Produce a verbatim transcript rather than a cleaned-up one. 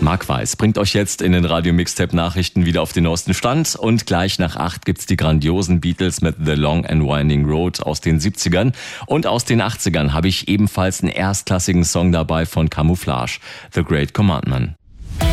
Marc Weiß bringt euch jetzt in den Radio Mixtape Nachrichten wieder auf den neuesten Stand und gleich nach acht gibt's die grandiosen Beatles mit The Long and Winding Road aus den siebzigern und aus den achtzigern habe ich ebenfalls einen erstklassigen Song dabei von Camouflage, The Great Commandment.